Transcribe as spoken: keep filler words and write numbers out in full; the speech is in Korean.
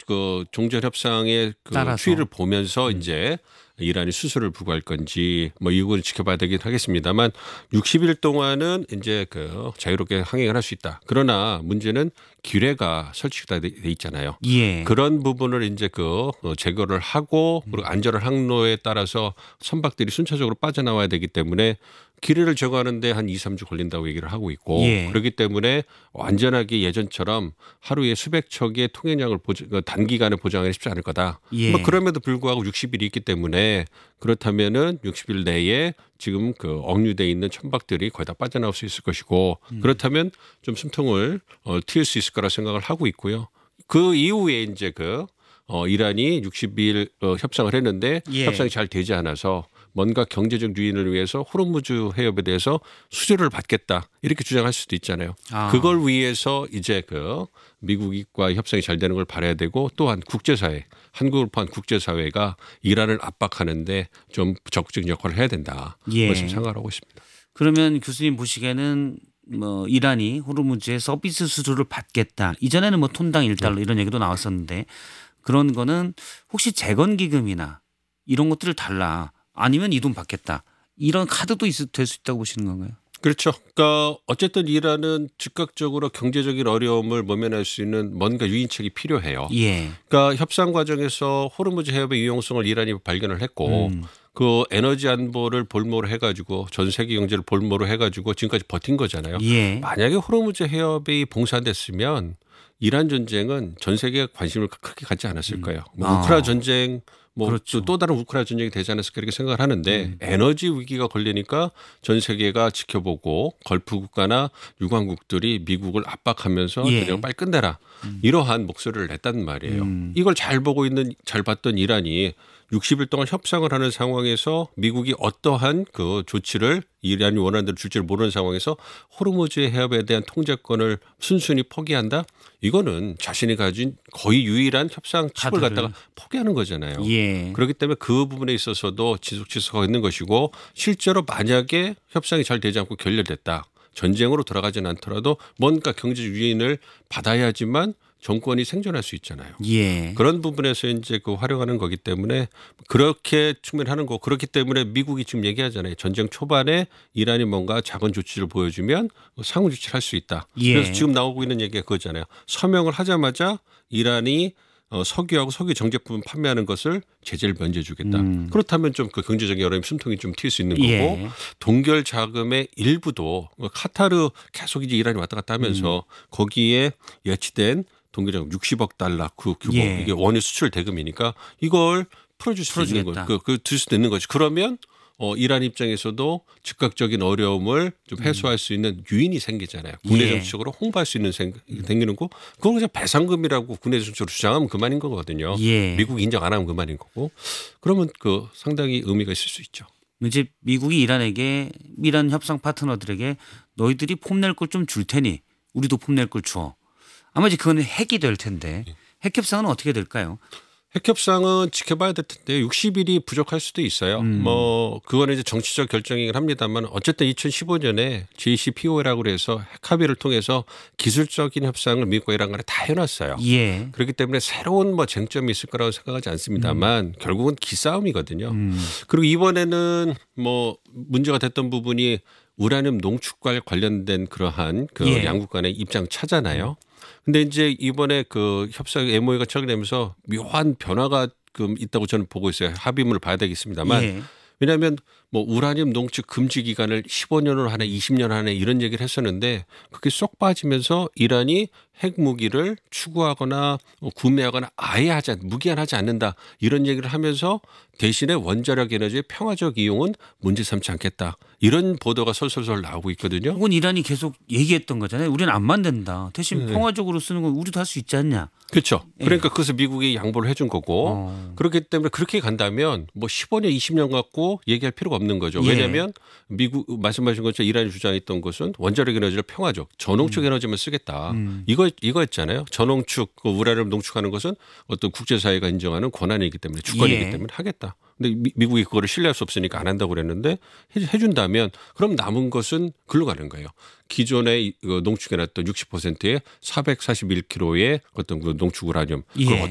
그 종전 협상의 그 따라서. 추이를 보면서 음. 이제 이란이 수수료를 부과할 건지 뭐 이거는 지켜봐야 되긴 하겠습니다만 육십 일 동안은 이제 그 자유롭게 항행을 할 수 있다. 그러나 문제는 규례가 설치가 돼 있잖아요. 예. 그런 부분을 이제 그 제거를 하고 그리고 안전한 항로에 따라서 선박들이 순차적으로 빠져나와야 되기 때문에 규례를 제거하는데 한 이, 삼 주 걸린다고 얘기를 하고 있고 예. 그렇기 때문에 완전하게 예전처럼 하루에 수백 척의 통행량을 보장, 단기간에 보장하기 쉽지 않을 거다. 예. 뭐 그럼에도 불구하고 육십 일이 있기 때문에 그렇다면은 육십 일 내에 지금 그 억류돼 있는 천박들이 거의 다 빠져나올 수 있을 것이고 음. 그렇다면 좀 숨통을 어, 트일 수 있을 거라 생각을 하고 있고요. 그 이후에 이제 그 어, 이란이 육십 일 어, 협상을 했는데 예. 협상이 잘 되지 않아서 뭔가 경제적 유인을 위해서 호르무즈 해협에 대해서 수수료를 받겠다 이렇게 주장할 수도 있잖아요. 아. 그걸 위해서 이제 그 미국과 협상이 잘 되는 걸 바라야 되고 또한 국제사회, 한국을 포함한 국제사회가 이란을 압박하는데 좀 적극적인 역할을 해야 된다. 예. 그것을 생각하고 있습니다. 그러면 교수님 보시기에는 뭐 이란이 호르무즈의 서비스 수수료를 받겠다. 이전에는 뭐 톤당 일 달러 이런 얘기도 나왔었는데 그런 거는 혹시 재건기금이나 이런 것들을 달라. 아니면 이 돈 받겠다. 이런 카드도 될 수 있다고 보시는 건가요? 그렇죠. 그러니까 어쨌든 이란은 즉각적으로 경제적인 어려움을 모면할 수 있는 뭔가 유인책이 필요해요. 예. 그러니까 협상 과정에서 호르무즈 해협의 유용성을 이란이 발견을 했고 음. 그 에너지 안보를 볼모로 해가지고 전 세계 경제를 볼모로 해가지고 지금까지 버틴 거잖아요. 예. 만약에 호르무즈 해협이 봉쇄됐으면 이란 전쟁은 전 세계가 관심을 그렇게 갖지 않았을 거예요. 뭐 아. 우크라이나 전쟁 뭐 그렇죠. 또 다른 우크라이나 전쟁이 되지 않았을까 이렇게 생각을 하는데 음. 에너지 위기가 걸리니까 전 세계가 지켜보고 걸프 국가나 유관국들이 미국을 압박하면서 예. 전쟁을 빨리 끝내라. 음. 이러한 목소리를 냈단 말이에요. 음. 이걸 잘 보고 있는 잘 봤던 이란이 육십 일 동안 협상을 하는 상황에서 미국이 어떠한 그 조치를 이란이 원하는 대로 줄지를 모르는 상황에서 호르무즈 해협에 대한 통제권을 순순히 포기한다? 이거는 자신이 가진 거의 유일한 협상 칩을 갖다가 포기하는 거잖아요. 예. 그렇기 때문에 그 부분에 있어서도 지속지속하고 있는 것이고 실제로 만약에 협상이 잘 되지 않고 결렬됐다. 전쟁으로 돌아가지는 않더라도 뭔가 경제 유인을 받아야지만 정권이 생존할 수 있잖아요. 예. 그런 부분에서 이제 그 활용하는 거기 때문에 그렇게 측면하는 거 그렇기 때문에 미국이 지금 얘기하잖아요. 전쟁 초반에 이란이 뭔가 작은 조치를 보여주면 상호 조치를 할 수 있다. 예. 그래서 지금 나오고 있는 얘기가 그거잖아요. 서명을 하자마자 이란이 어, 석유하고 석유 정제품 판매하는 것을 제재를 면제주겠다. 음. 그렇다면 좀 그 경제적인 어려움 숨통이 좀 튈 수 있는 거고 예. 동결 자금의 일부도 카타르 계속 이제 이란이 왔다 갔다 하면서 음. 거기에 예치된 동결자금 육십억 달러 그 규모 예. 이게 원유 수출 대금이니까 이걸 풀어줄 수 풀어주겠다. 있는 거, 그, 그 줄 수도 있는 거지. 그러면 어, 이란 입장에서도 즉각적인 어려움을 좀 해소할 수 있는 유인이 생기잖아요. 국내 예. 정치적으로 홍보할 수 있는 생, 생기는 거. 그건 그냥 배상금이라고 국내 정치적으로 주장하면 그만인 거거든요. 예. 미국 인정 안 하면 그만인 거고. 그러면 그 상당히 의미가 있을 수 있죠. 이제 미국이 이란에게 이란 협상 파트너들에게 너희들이 폼낼 걸 좀 줄 테니 우리도 폼낼 걸 줘. 아마 이제 그건 핵이 될 텐데 핵 협상은 어떻게 될까요? 핵 협상은 지켜봐야 될 텐데 육십 일이 부족할 수도 있어요. 음. 뭐 그거는 이제 정치적 결정이긴 합니다만 어쨌든 이천십오 년에 제이씨피오에라고 해서 핵 합의를 통해서 기술적인 협상을 미국과 이란 간에 다 해놨어요. 예. 그렇기 때문에 새로운 뭐 쟁점이 있을 거라고 생각하지 않습니다만 음. 결국은 기싸움이거든요. 음. 그리고 이번에는 뭐 문제가 됐던 부분이 우라늄 농축과 관련된 그러한 그 예. 양국 간의 입장 차잖아요. 근데 이제 이번에 그 협상 엠오유가 처리되면서 묘한 변화가 좀 있다고 저는 보고 있어요. 합의문을 봐야 되겠습니다만. 예. 왜냐하면 뭐 우라늄 농축 금지 기간을 십오 년으로 하네 이십 년 하네 이런 얘기를 했었는데 그게 쏙 빠지면서 이란이 핵무기를 추구하거나 구매하거나 아예 하지 무기한하지 않는다 이런 얘기를 하면서 대신에 원자력 에너지의 평화적 이용은 문제 삼지 않겠다. 이런 보도가 솔솔솔 나오고 있거든요. 그건 이란이 계속 얘기했던 거잖아요. 우리는 안 만든다. 대신 네. 평화적으로 쓰는 건 우리도 할 수 있지 않냐. 그렇죠. 예. 그러니까 그것을 미국이 양보를 해준 거고 어. 그렇기 때문에 그렇게 간다면 뭐 십오 년 이십 년 갖고 얘기할 필요가 없는 거죠. 예. 왜냐하면 미국 말씀하신 것처럼 이란이 주장했던 것은 원자력 에너지를 평화적 전홍축 음. 에너지만 쓰겠다. 음. 이거 이거였잖아요. 전홍축 그 우라늄 농축하는 것은 어떤 국제사회가 인정하는 권한이기 때문에 주권이기 예. 때문에 하겠다. 근데 미, 미국이 그거를 신뢰할 수 없으니까 안 한다고 그랬는데 해준다면 그럼 남은 것은 글로 가는 거예요. 기존에 농축해놨던 육십 퍼센트의 사백사십일 킬로그램의 어떤 그 농축 우라늄 예.